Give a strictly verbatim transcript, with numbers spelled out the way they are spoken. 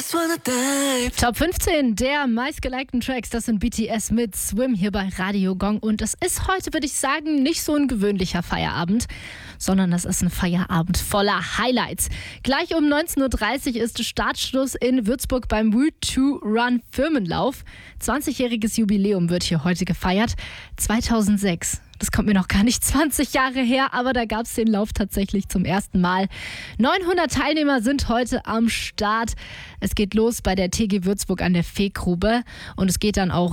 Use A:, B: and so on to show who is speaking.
A: Top fünfzehn der meistgelikten Tracks, das sind B T S mit Swim hier bei Radio Gong. Und es ist heute, würde ich sagen, nicht so ein gewöhnlicher Feierabend, sondern das ist ein Feierabend voller Highlights. Gleich um neunzehn Uhr dreißig ist Startschluss in Würzburg beim Route to Run Firmenlauf. zwanzigjähriges Jubiläum wird hier heute gefeiert. zweitausendsechs. Das kommt mir noch gar nicht zwanzig Jahre her, aber da gab es den Lauf tatsächlich zum ersten Mal. neunhundert Teilnehmer sind heute am Start. Es geht los bei der T G Würzburg an der Vehgrube und es geht dann auch